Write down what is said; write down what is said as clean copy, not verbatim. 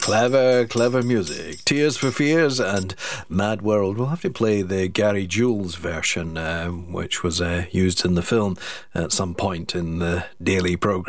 Clever, clever music. Tears for Fears and Mad World. We'll have to play the Gary Jules version, which was used in the film at some point in the daily programme.